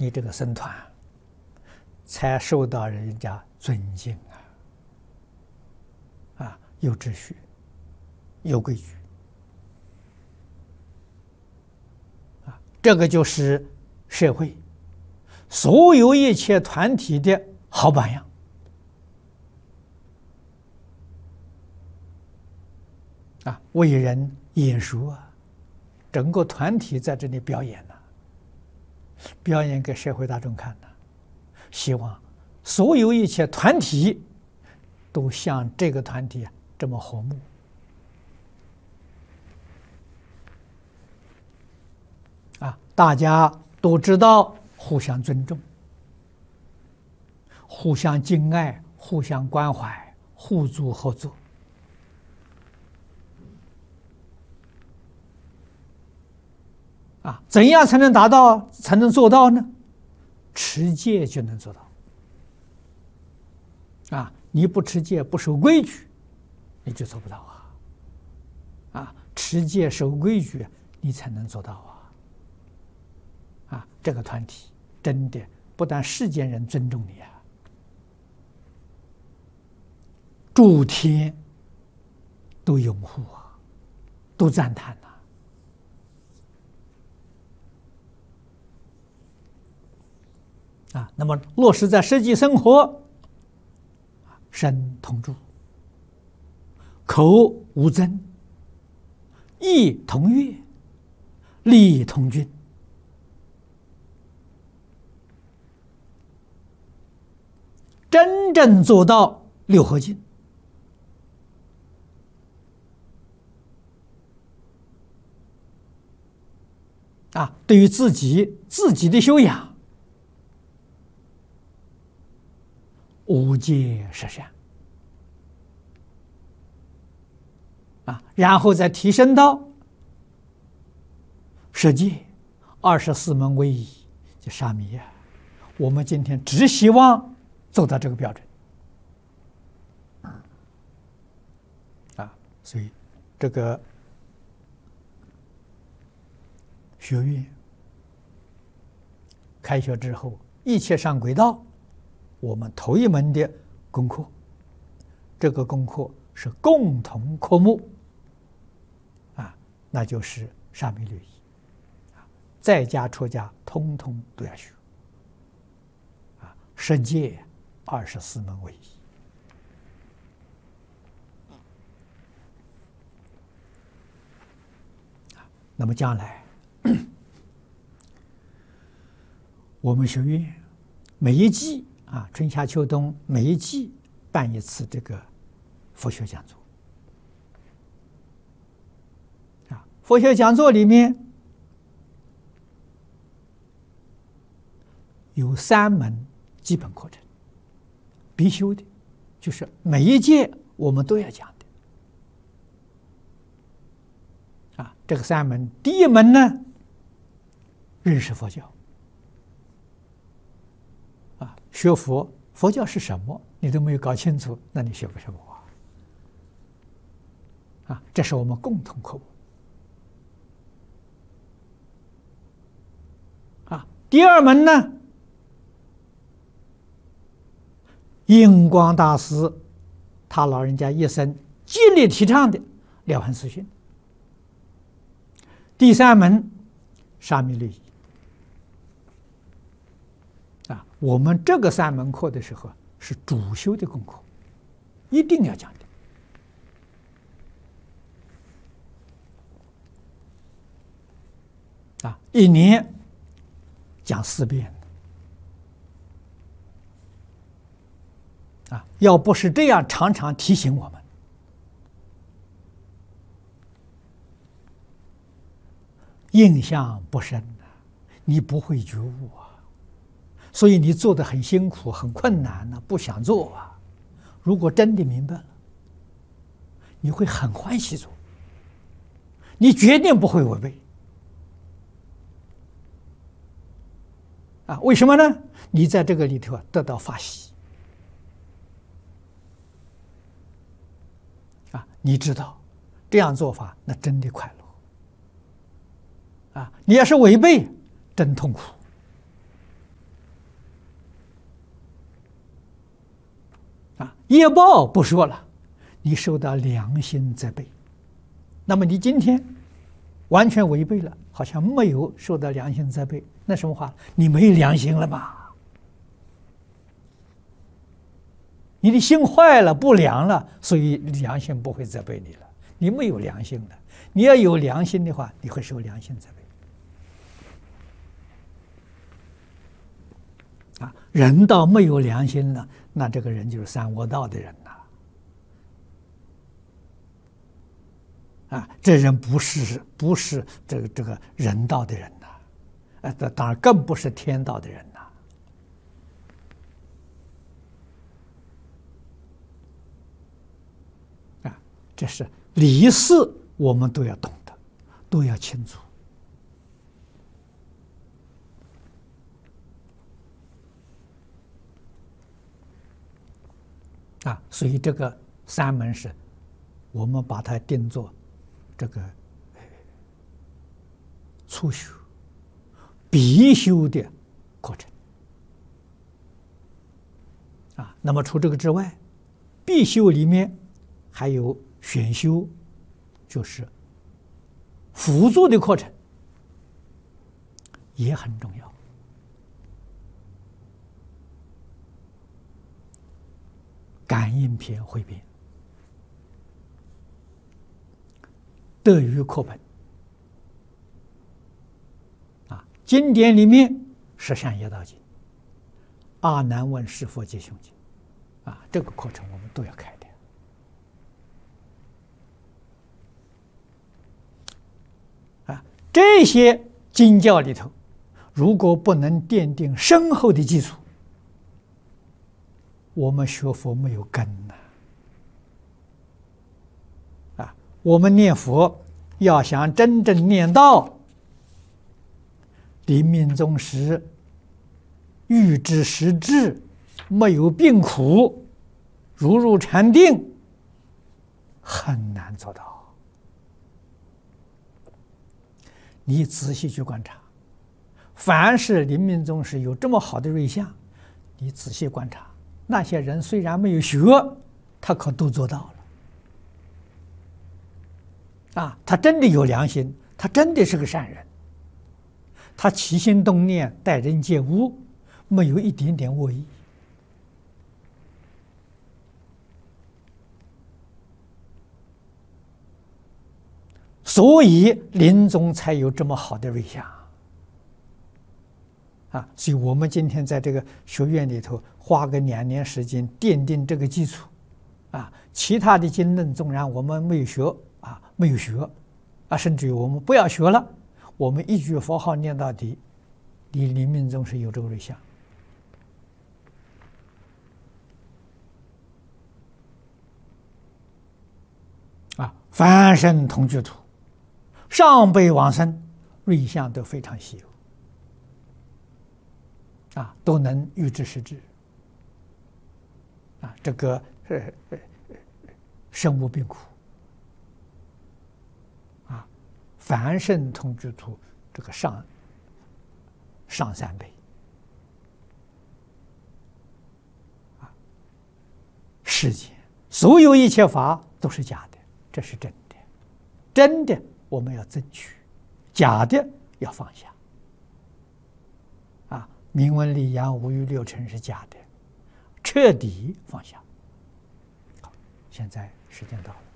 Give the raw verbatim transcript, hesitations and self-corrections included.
你这个僧团才受到人家尊敬啊！啊，有秩序，有规矩啊，这个就是社会所有一切团体的好榜样啊！为人演说啊，整个团体在这里表演呢、啊，表演给社会大众看呢、啊，希望所有一切团体都像这个团体这么和睦啊！大家都知道互相尊重、互相敬爱、互相关怀、互助合作啊！怎样才能达到、才能做到呢？持戒就能做到啊！你不持戒、不守规矩，你就做不到啊！啊，持戒守规矩，你才能做到啊！啊，这个团体真的不但世间人尊重你啊，诸天都拥护啊，都赞叹呐、啊！啊，那么落实在实际生活，身同住，口无争，意同悦，力同均。真正做到六合敬啊，对于自己自己的修养，无戒十善啊，然后再提升到十戒、二十四门威仪，就沙弥呀。我们今天只希望做到这个标准啊，所以这个学院开学之后，一切上轨道，我们头一门的功课，这个功课是共同科目啊，那就是沙弥律仪啊，在家出家通通都要学啊，十戒、二十四门为一。那么将来我们学院每一季啊，春夏秋冬每一季办一次这个佛学讲座啊，佛学讲座里面有三门基本课程必修的，就是每一届我们都要讲的啊。这个三门，第一门呢，认识佛教啊，学佛，佛教是什么，你都没有搞清楚，那你学不成佛啊？这是我们共同科目啊。第二门呢，印光大师他老人家一生极力提倡的了凡四训。第三门沙弥律仪啊，我们这个三门课的时候是主修的功课，一定要讲的啊，一年讲四遍啊，要不是这样常常提醒我们，印象不深啊，你不会觉悟啊，所以你做的很辛苦很困难呢、啊，不想做啊。如果真的明白了，你会很欢喜做，你决定不会违背啊。为什么呢？你在这个里头啊得到法喜啊，你知道这样做法那真的快乐啊！你要是违背，真痛苦啊，业报不说了，你受到良心责备。那么你今天完全违背了，好像没有受到良心责备，那什么话？你没良心了吧？你的心坏了，不良了，所以良心不会责备你了。你没有良心了，你要有良心的话，你会受良心责备。啊，人道没有良心了，那这个人就是三恶道的人呐。啊，这人不是不是这个这个人道的人呐，啊，这当然更不是天道的人呐。啊，这是理事，我们都要懂得，都要清楚。啊，所以这个三门是，我们把它定作这个初修、必修的课程。啊，那么除这个之外，必修里面还有选修，就是辅助的课程，也很重要。感应篇汇编、德语课本啊，经典里面十善业道经、阿难问是佛皆凶经啊，这个课程我们都要开的啊。这些经教里头，如果不能奠定深厚的基础，我们学佛没有根呐！啊，我们念佛要想真正念到临命终时欲知实质，没有病苦，如入禅定，很难做到。你仔细去观察，凡是临命终时有这么好的瑞相，你仔细观察。那些人虽然没有学，他可都做到了。啊，他真的有良心，他真的是个善人，他起心动念、待人接物，没有一点点恶意。所以临终才有这么好的瑞相。啊，所以我们今天在这个学院里头花个两年时间奠定这个基础，啊，其他的经论纵然我们没有学啊，没有学，啊，甚至于我们不要学了，我们一句佛号念到底，你临命终是有这个瑞相。啊，凡圣同居土，上辈往生，瑞相都非常稀有。啊，都能预知实质。啊，这个呃呃生无病苦。啊，凡圣同居土这个上上三倍。啊，世间所有一切法都是假的，这是真的。真的我们要争取，假的要放下。名闻利养、五欲六尘是假的，彻底放下。好，现在时间到了。